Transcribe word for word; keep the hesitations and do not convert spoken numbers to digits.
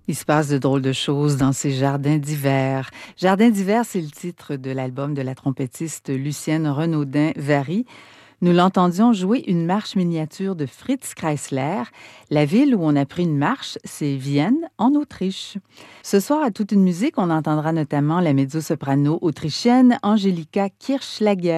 Il se passe de drôles de choses dans ces jardins d'hiver. Jardins d'hiver, c'est le titre de l'album de la trompettiste Lucienne Renaudin-Vary. Nous l'entendions jouer une marche miniature de Fritz Kreisler. La ville où on a pris une marche, c'est Vienne, en Autriche. Ce soir, à toute une musique, on entendra notamment la mezzo-soprano autrichienne Angelika Kirchschlager.